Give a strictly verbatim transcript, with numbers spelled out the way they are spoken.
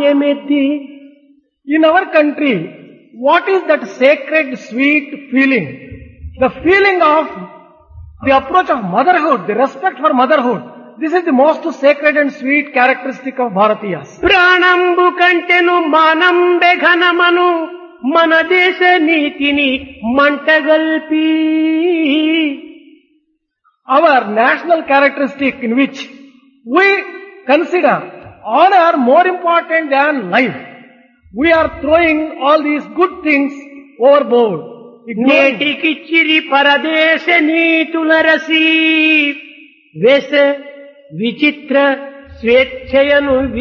బాల్యమెద్ది. In our country, what is that sacred, sweet feeling? The feeling of the approach of motherhood, the respect for motherhood. This is the most sacred and sweet characteristic of Bharatiyas. ప్రాణంబు కంటెను మానంబె ఘనమను మన దేశ నీతిని మంటగల్పి. Our national characteristic in which we consider honor more important than life. We are throwing all these good things overboard. నేటికిచ్చిరి పరదేశ నీతుల రసి వేస విచిత్ర స్వేచ్ఛయను